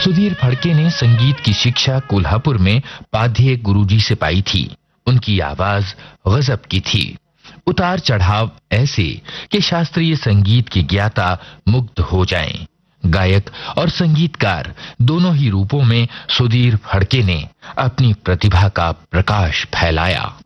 सुधीर फड़के ने संगीत की शिक्षा कोल्हापुर में पाध्ये गुरुजी से पाई थी। उनकी आवाज गजब की थी। उतार चढ़ाव ऐसे कि शास्त्रीय संगीत के ज्ञाता मुग्ध हो जाएं। गायक और संगीतकार दोनों ही रूपों में सुधीर फड़के ने अपनी प्रतिभा का प्रकाश फैलाया।